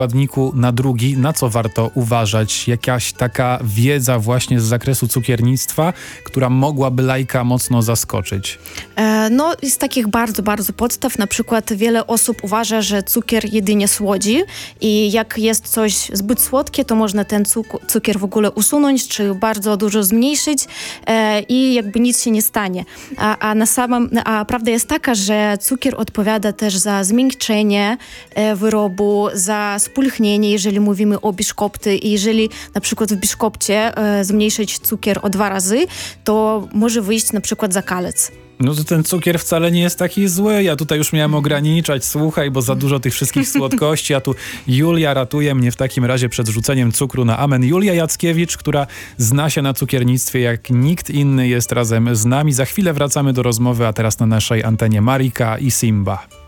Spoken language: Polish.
składniku na drugi, na co warto uważać? Jakaś taka wiedza właśnie z zakresu cukiernictwa, która mogłaby laika mocno zaskoczyć? No, z takich bardzo, bardzo podstaw, na przykład wiele osób uważa, że cukier jedynie słodzi i jak jest coś zbyt słodkie, to można ten cukier w ogóle usunąć, czy bardzo dużo zmniejszyć i jakby nic się nie stanie. A prawda jest taka, że cukier odpowiada też za zmiękczenie wyrobu, za spulchnienie, jeżeli mówimy o biszkopty i jeżeli na przykład w biszkopcie zmniejszyć cukier o 2 razy, to może wyjść na przykład zakalec. No to ten cukier wcale nie jest taki zły. Ja tutaj już miałem ograniczać, słuchaj, bo za dużo tych wszystkich słodkości, a tu Julia ratuje mnie w takim razie przed rzuceniem cukru na amen. Julia Jackiewicz, która zna się na cukiernictwie jak nikt inny, jest razem z nami. Za chwilę wracamy do rozmowy, a teraz na naszej antenie Marika i Simba.